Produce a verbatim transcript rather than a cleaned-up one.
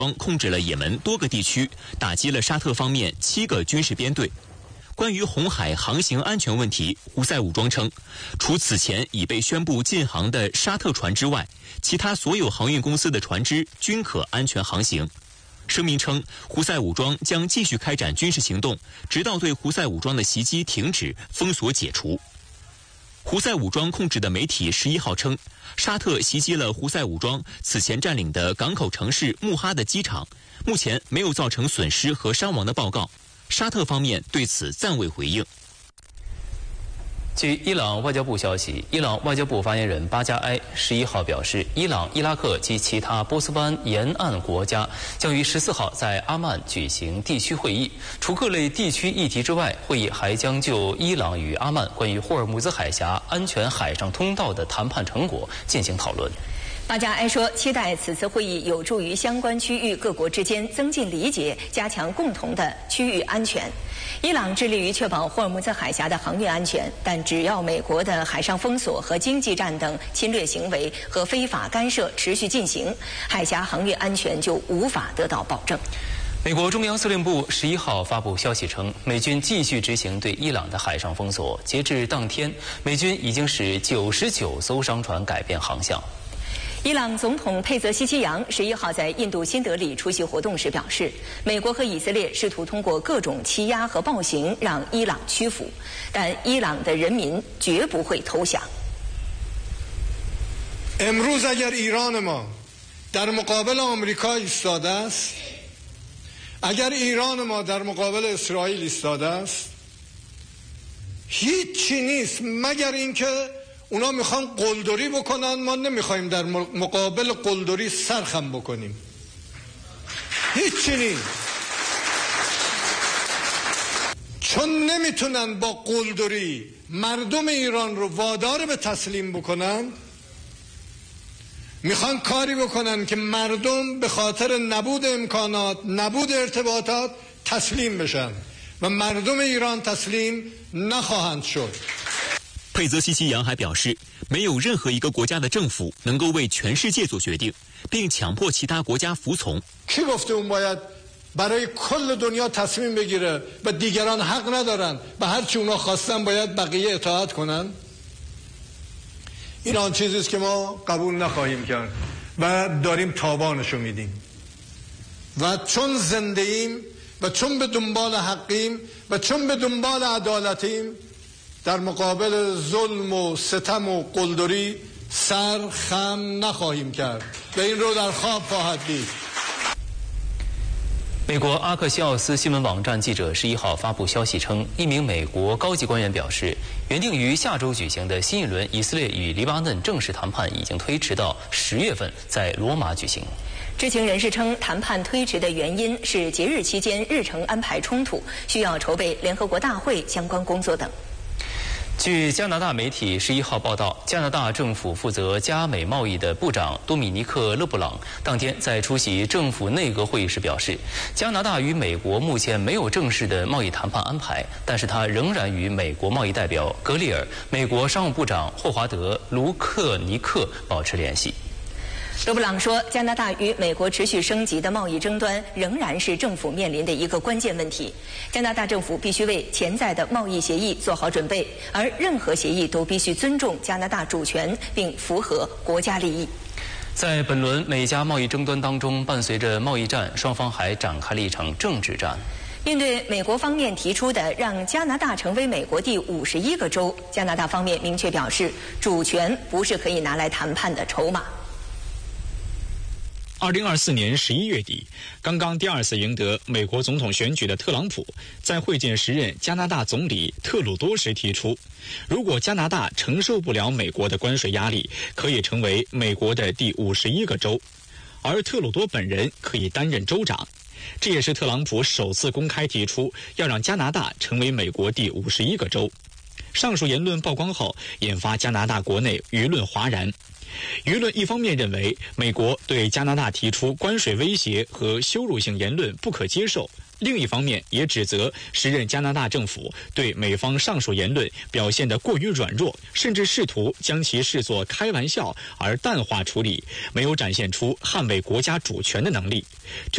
控制了也门多个地区，打击了沙特方面七个军事编队。关于红海航行安全问题，胡塞武装称，除此前已被宣布禁航的沙特船只外，其他所有航运公司的船只均可安全航行。声明称，胡塞武装将继续开展军事行动，直到对胡塞武装的袭击停止、封锁解除。胡塞武装控制的媒体十一号称，沙特袭击了胡塞武装此前占领的港口城市穆哈的机场，目前没有造成损失和伤亡的报告。沙特方面对此暂未回应。 据伊朗外交部消息，伊朗外交部发言人巴加埃十一号表示，伊朗、伊拉克及其他波斯湾沿岸国家将于十四号在阿曼举行地区会议。除各类地区议题之外，会议还将就伊朗与阿曼关于霍尔木兹海峡安全海上通道的谈判成果进行讨论。 巴加埃说，期待此次会议有助于相关区域各国之间增进理解，加强共同的区域安全。伊朗致力于确保霍尔木兹海峡的航运安全，但只要美国的海上封锁和经济战等侵略行为和非法干涉持续进行，海峡航运安全就无法得到保证。 美国中央司令部十一号发布消息称，美军继续执行对伊朗的海上封锁，截至当天，美军已经使九十九艘商船改变航向。 伊朗总统佩泽西奇扬十一号在印度新德里出席活动时表示，美国和以色列试图通过各种欺压和暴行让伊朗屈服，但伊朗的人民绝不会投降。 امروز اگر ایران ما در مقابل آمریکا ایستاده است، اگر ایران ما در مقابل اسرائیل ایستاده است، هیچی نیست مگر اینکه اونا میخوان قلدری بکنن، ما نمیخوایم در مقابل قلدری سرخم بکنیم. هیچی نیست. چون نمیتونن با قلدری مردم ایران رو وادار به تسلیم بکنن، میخوان کاری بکنن که مردم به خاطر نبود امکانات، نبود ارتباطات تسلیم بشن و مردم ایران تسلیم نخواهند شد. 佩泽西奇扬还表示，没有任何一个国家的政府能够为全世界做决定，并强迫其他国家服从。 کی گفته اون باید برای کل دنیا تصمیم بگیره و دیگران حق ندارن به هر چی اونا خواستن باید بقیه اطاعت کنن؟ این آن چیزی است که ما قبول نخواهیم کرد و داریم تاوانشو میدیم. و چون زنده ایم و چون به دنبال حقیم و چون به دنبال عدالتیم، در مقابل ظلم و ستم و قلدری سر خم نخواهیم کرد و این رو در خواب خواهد دید. 美国阿克西奥斯新闻网站记者十一号发布消息称，一名美国高级官员表示，原定于下周举行的新一轮以色列与黎巴嫩正式谈判已经推迟到十月份在罗马举行。 知情人士称，谈判推迟的原因是节日期间日程安排冲突，需要筹备联合国大会相关工作等。 据加拿大媒体十一号报道，加拿大政府负责加美贸易的部长多米尼克·勒布朗当天在出席政府内阁会议时表示，加拿大与美国目前没有正式的贸易谈判安排，但是他仍然与美国贸易代表格里尔、美国商务部长霍华德·卢克尼克保持联系。 勒布朗说，加拿大与美国持续升级的贸易争端仍然是政府面临的一个关键问题。加拿大政府必须为潜在的贸易协议做好准备，而任何协议都必须尊重加拿大主权并符合国家利益。 在本轮美加贸易争端当中，伴随着贸易战，双方还展开了一场政治战。 面对美国方面提出的让加拿大成为美国第五十一个州，加拿大方面明确表示，主权不是可以拿来谈判的筹码。 二零二四年十一月底，刚刚第二次赢得美国总统选举的特朗普，在会见时任加拿大总理特鲁多时提出，如果加拿大承受不了美国的关税压力，可以成为美国的第五十一个州，而特鲁多本人可以担任州长。这也是特朗普首次公开提出要让加拿大成为美国第五十一个州。上述言论曝光后，引发加拿大国内舆论哗然。舆论一方面认为美国对加拿大提出关税威胁和羞辱性言论不可接受， 另一方面也指责时任加拿大政府对美方上述言论表现得过于软弱，甚至试图将其视作开玩笑而淡化处理，没有展现出捍卫国家主权的能力。